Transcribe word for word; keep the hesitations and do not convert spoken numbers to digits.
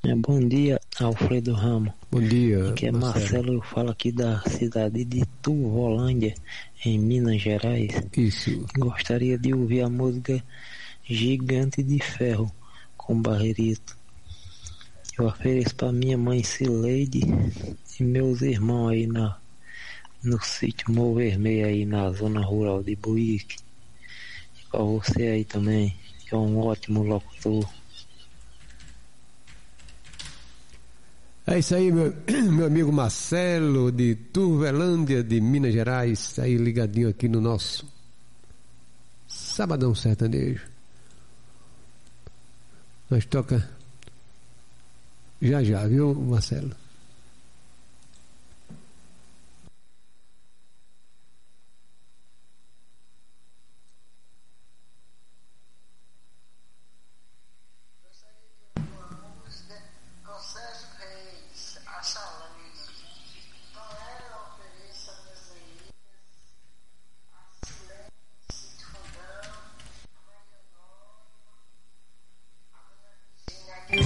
É, bom dia, Alfredo Ramos. Bom dia, Aqui é Marcelo. Marcelo, eu falo aqui da cidade de Turvolândia, em Minas Gerais. Isso. Gostaria de ouvir a música Gigante de Ferro, com Barreirito. Eu ofereço para minha mãe Cileide e meus irmãos aí na, no sítio Morro Vermelho, aí na zona rural de Buíque. E para você aí também, que é um ótimo locutor. É isso aí, meu, meu amigo Marcelo, de Turvelândia, de Minas Gerais, aí ligadinho aqui no nosso Sabadão Sertanejo. Nós toca já já, viu, Marcelo?